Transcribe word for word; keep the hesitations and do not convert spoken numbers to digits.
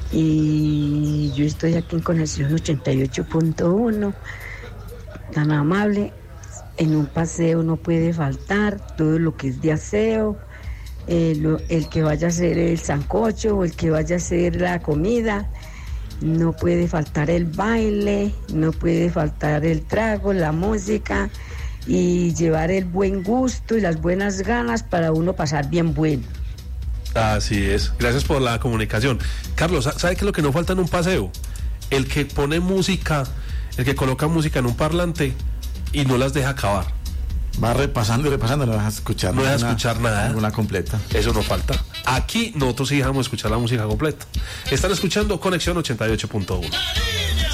y yo estoy aquí en Conexión ochenta y ocho punto uno, tan amable. En un paseo no puede faltar todo lo que es de aseo, eh, lo, el que vaya a hacer el sancocho o el que vaya a hacer la comida, no puede faltar el baile, no puede faltar el trago, la música y llevar el buen gusto y las buenas ganas para uno pasar bien bueno. Así es, gracias por la comunicación. Carlos, ¿sabe qué es lo que no falta en un paseo? El que pone música, el que coloca música en un parlante y no las deja acabar. Va repasando y repasando, no deja escuchar no nada. No deja escuchar nada. Ninguna completa. Eso no falta. Aquí nosotros sí dejamos escuchar la música completa. Están escuchando Conexión ochenta y ocho punto uno.